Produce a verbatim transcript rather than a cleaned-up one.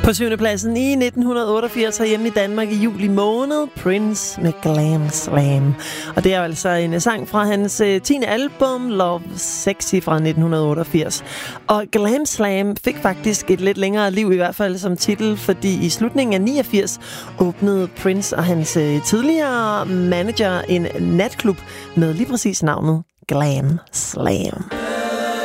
På syvende pladsen i nitten otteogfirs herhjemme i Danmark i juli måned, Prince med Glam Slam. Og det er altså en sang fra hans uh, tiende album, Love Sexy fra nitten otteogfirs. Og Glam Slam fik faktisk et lidt længere liv, i hvert fald som titel, fordi i slutningen af niogfirs åbnede Prince og hans uh, tidligere manager en natklub med lige præcis navnet Glam Slam.